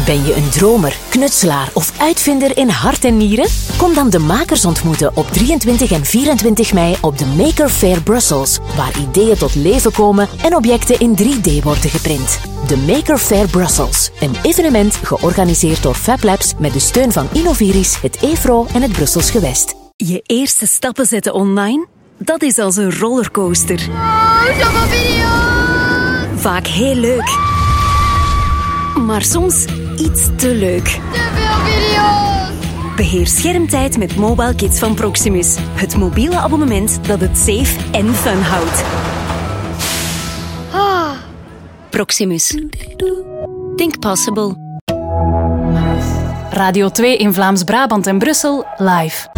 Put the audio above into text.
Ben je een dromer, knutselaar of uitvinder in hart en nieren? Kom dan de makers ontmoeten op 23 en 24 mei op de Maker Faire Brussels, waar ideeën tot leven komen en objecten in 3D worden geprint. De Maker Faire Brussels, een evenement georganiseerd door Fab Labs met de steun van Innoviris, het EFRO en het Brussels Gewest. Je eerste stappen zetten online? Dat is als een rollercoaster. Zoveel video's! Vaak heel leuk. Maar soms iets te leuk. Te veel video's! Beheer schermtijd met Mobile Kids van Proximus. Het mobiele abonnement dat het safe en fun houdt. Proximus. Think possible. Radio 2 in Vlaams-Brabant en Brussel live.